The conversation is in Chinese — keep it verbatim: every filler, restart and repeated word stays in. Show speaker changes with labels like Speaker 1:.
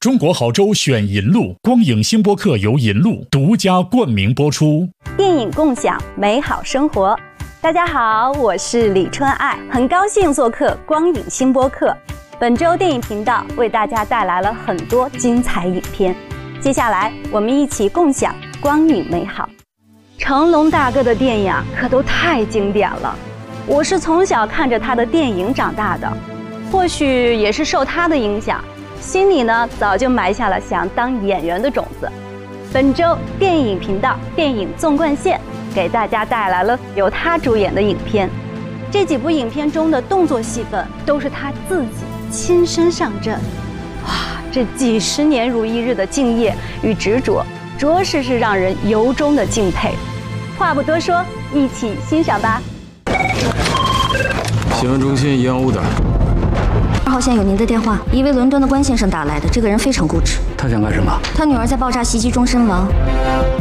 Speaker 1: 中国好州选银路，光影星播客由银路独家冠名播出。
Speaker 2: 电影共享美好生活。大家好，我是李春爱，很高兴做客光影星播客。本周电影频道为大家带来了很多精彩影片，接下来我们一起共享光影美好。成龙大哥的电影可都太经典了，我是从小看着他的电影长大的，或许也是受他的影响，心里呢早就埋下了想当演员的种子。本周电影频道电影纵贯线给大家带来了由他主演的影片，这几部影片中的动作戏份都是他自己亲身上阵，哇，这几十年如一日的敬业与执着，着实是让人由衷的敬佩。话不多说，一起欣赏吧。
Speaker 3: 新闻中心，一样误的。
Speaker 4: 二号线有您的电话，一位伦敦的关先生打来的，这个人非常固执。
Speaker 3: 他想干什么？
Speaker 4: 他女儿在爆炸袭击中身亡。